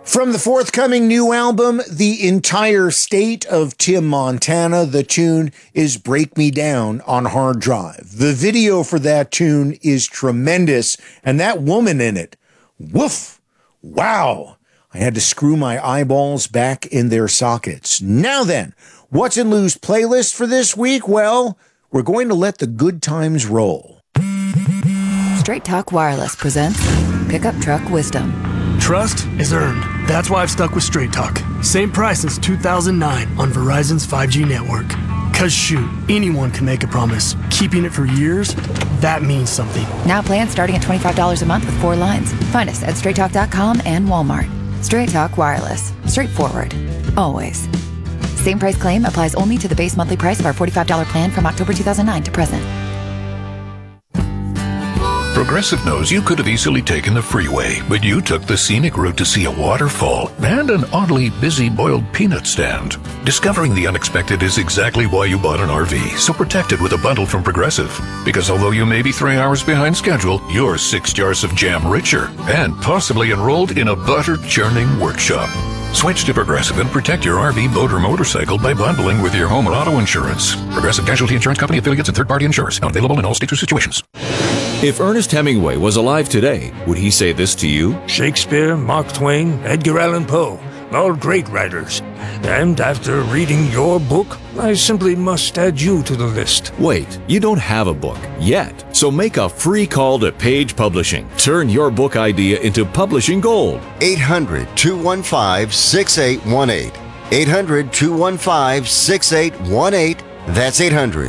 From the forthcoming new album, The Entire State of Tim Montana, the tune is Break Me Down on Hard Drive. The video for that tune is tremendous, and that woman in it, woof, wow. I had to screw my eyeballs back in their sockets. Now then, what's in Lou's playlist for this week? Well, we're going to let the good times roll. Straight Talk Wireless presents Pickup Truck Wisdom. Trust is earned. That's why I've stuck with Straight Talk. Same price since 2009 on Verizon's 5G network. Cause shoot, anyone can make a promise. Keeping it for years, that means something. Now plans starting at $25 a month with 4 lines. Find us at straighttalk.com and Walmart. Straight Talk Wireless. Straightforward. Always. Same price claim applies only to the base monthly price of our $45 plan from October 2009 to present. Progressive knows you could have easily taken the freeway, but you took the scenic route to see a waterfall and an oddly busy boiled peanut stand. Discovering the unexpected is exactly why you bought an RV, so protect it with a bundle from Progressive. Because although you may be 3 hours behind schedule, you're 6 jars of jam richer and possibly enrolled in a butter-churning workshop. Switch to Progressive and protect your RV, boat, or motorcycle by bundling with your home and auto insurance. Progressive Casualty Insurance Company affiliates and third-party insurers. Not available in all states or situations. If Ernest Hemingway was alive today, would he say this to you? Shakespeare, Mark Twain, Edgar Allan Poe, all great writers. And after reading your book, I simply must add you to the list. Wait, you don't have a book yet. So make a free call to Page Publishing. Turn your book idea into publishing gold. 800-215-6818. 800-215-6818. That's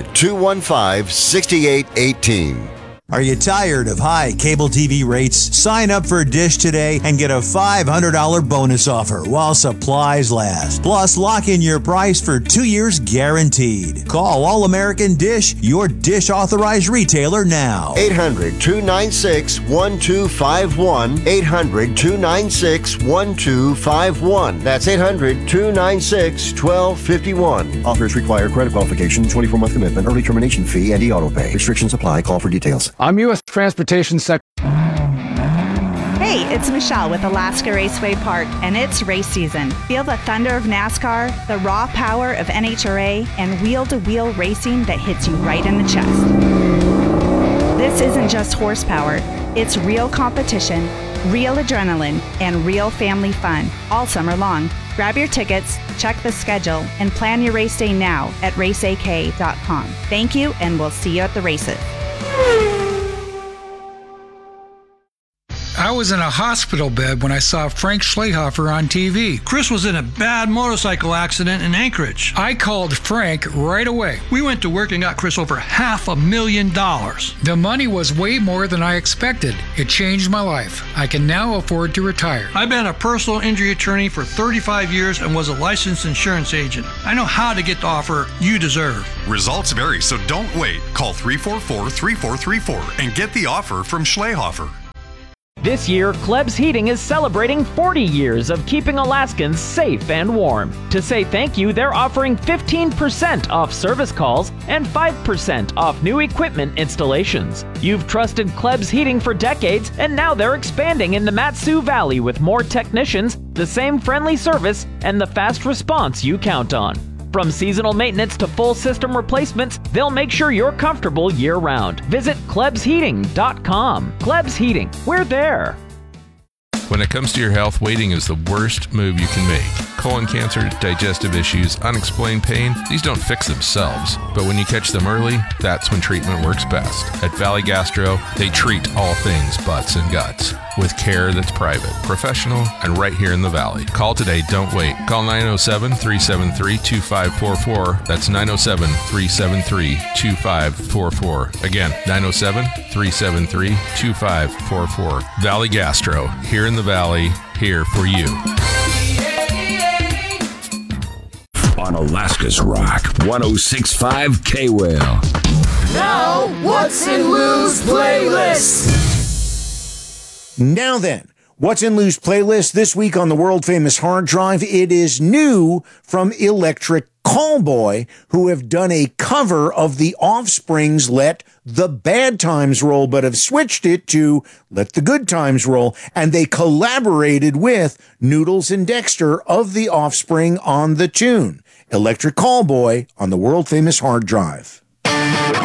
800-215-6818. Are you tired of high cable TV rates? Sign up for Dish today and get a $500 bonus offer while supplies last. Plus, lock in your price for 2 years guaranteed. Call All American Dish, your Dish authorized retailer now. 800-296-1251. 800-296-1251. That's 800-296-1251. Offers require credit qualification, 24-month commitment, early termination fee, and e-auto pay. Restrictions apply. Call for details. I'm U.S. Transportation Secretary. Hey, it's Michelle with Alaska Raceway Park, and it's race season. Feel the thunder of NASCAR, the raw power of NHRA, and wheel-to-wheel racing that hits you right in the chest. This isn't just horsepower. It's real competition, real adrenaline, and real family fun all summer long. Grab your tickets, check the schedule, and plan your race day now at raceak.com. Thank you, and we'll see you at the races. I was in a hospital bed when I saw Frank Schlehofer on TV. Chris was in a bad motorcycle accident in Anchorage. I called Frank right away. We went to work and got Chris over $500,000. The money was way more than I expected. It changed my life. I can now afford to retire. I've been a personal injury attorney for 35 years and was a licensed insurance agent. I know how to get the offer you deserve. Results vary, so don't wait. Call 344-3434 and get the offer from Schlehofer. This year, Klebs Heating is celebrating 40 years of keeping Alaskans safe and warm. To say thank you, they're offering 15% off service calls and 5% off new equipment installations. You've trusted Klebs Heating for decades, and now they're expanding in the Mat-Su Valley with more technicians, the same friendly service, and the fast response you count on. From seasonal maintenance to full system replacements, they'll make sure you're comfortable year-round. Visit KlebsHeating.com. Klebs Heating, we're there. When it comes to your health, waiting is the worst move you can make. Colon cancer, digestive issues, unexplained pain, these don't fix themselves. But when you catch them early, that's when treatment works best. At Valley Gastro, they treat all things butts and guts with care that's private, professional, and right here in the Valley. Call today, don't wait. Call 907-373-2544. That's 907-373-2544. Again, 907-373-2544. Valley Gastro, here in the Valley, here for you. On Alaska's Rock, 106.5 K-Well. Now, what's in Lou's playlist? Now then, What's in Lou's playlist this week on the world famous hard drive? It is new from Electric Callboy, who have done a cover of The Offspring's Let the Bad Times Roll, but have switched it to Let the Good Times Roll. And they collaborated with Noodles and Dexter of The Offspring on the tune. Electric Callboy on the world famous hard drive.